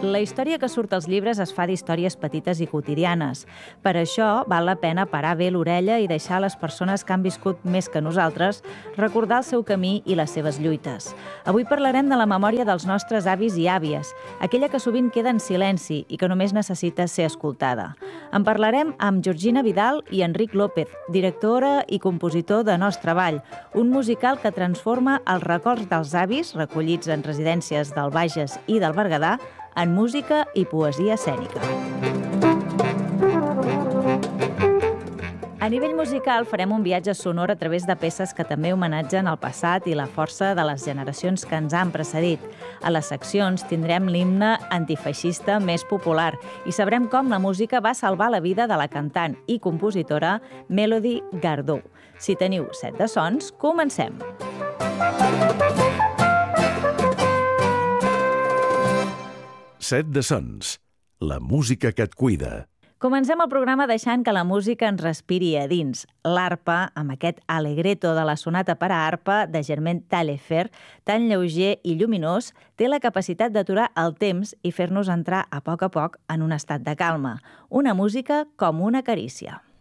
La història que surt als llibres es fa d'històries petites i quotidianes. Per això val la pena parar bé l'orella i deixar a les persones que han viscut més que nosaltres recordar el seu camí i les seves lluites. Avui parlarem de la memòria dels nostres avis i àvies, aquella que sovint queda en silenci i que només necessita ser escoltada. En parlarem amb Georgina Vidal i Enric López, directora i compositor de Nostra Vall, un musical que transforma els records dels avis, recollits en residències del Bages i del Berguedà, en música i poesia escènica. A nivell musical farem un viatge sonor a través de peces que també homenatgen el passat i la força de les generacions que ens han precedit. A les seccions tindrem l'himne antifeixista més popular i sabrem com la música va salvar la vida de la cantant i compositora Melody Gardot. Si teniu set de sons, comencem! Set de sons, la música que et cuida. Comencem el programa deixant que la música ens respiri a dins. L'arpa, amb aquest allegretto de la sonata per a arpa de Germain Taillefer, tan lleuger i lluminós, té la capacitat d'aturar el temps i fer-nos entrar a poc en un estat de calma. Una música com una carícia.